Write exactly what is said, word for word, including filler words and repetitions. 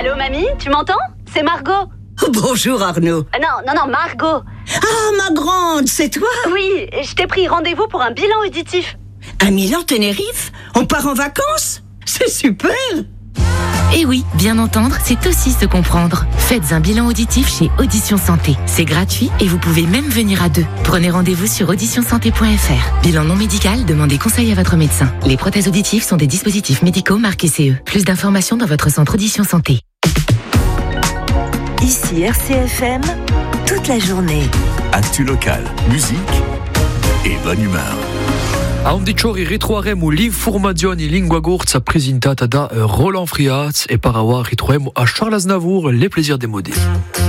Allô, mamie, tu m'entends? C'est Margot. Oh, bonjour Arnaud. Euh, non, non, non, Margot. Ah, ma grande, c'est toi? Oui, je t'ai pris rendez-vous pour un bilan auditif. À Milan-Tenerife? On part en vacances? C'est super! Et oui, bien entendre, c'est aussi se comprendre. Faites un bilan auditif chez Audition Santé. C'est gratuit et vous pouvez même venir à deux. Prenez rendez-vous sur audition santé point f r. Bilan non médical, demandez conseil à votre médecin. Les prothèses auditives sont des dispositifs médicaux marqués C E. Plus d'informations dans votre centre Audition Santé. Ici R C F M, toute la journée. Actu local, musique et bonne humeur. A undiciori ritroveremo l'informazione in lingua corsa presentata da Roland Friaz e per ora ritroviamo a Charles Aznavour les plaisirs démodés.